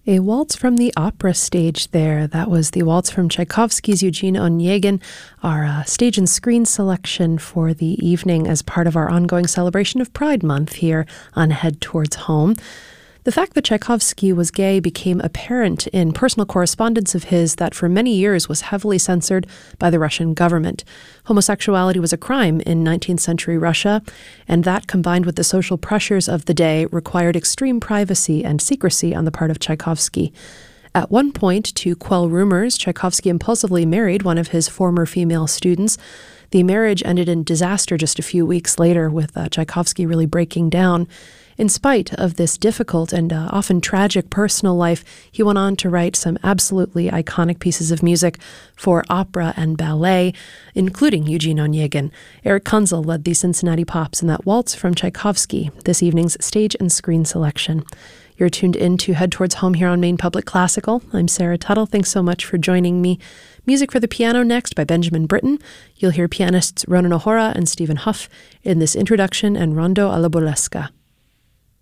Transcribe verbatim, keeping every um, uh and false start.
A waltz from the opera stage there. That was the waltz from Tchaikovsky's Eugene Onegin, our uh, stage and screen selection for the evening as part of our ongoing celebration of Pride Month here on Head Towards Home. The fact that Tchaikovsky was gay became apparent in personal correspondence of his that for many years was heavily censored by the Russian government. Homosexuality was a crime in nineteenth century Russia, and that, combined with the social pressures of the day, required extreme privacy and secrecy on the part of Tchaikovsky. At one point, to quell rumors, Tchaikovsky impulsively married one of his former female students. The marriage ended in disaster just a few weeks later, with uh, Tchaikovsky really breaking down. In spite of this difficult and uh, often tragic personal life, he went on to write some absolutely iconic pieces of music for opera and ballet, including Eugene Onegin. Eric Kunzel led the Cincinnati Pops in that waltz from Tchaikovsky, this evening's stage and screen selection. You're tuned in to Head Towards Home here on Maine Public Classical. I'm Sarah Tuttle. Thanks so much for joining me. Music for the piano next by Benjamin Britten. You'll hear pianists Ronan O'Hora and Stephen Huff in this introduction and Rondo alla Burlesca.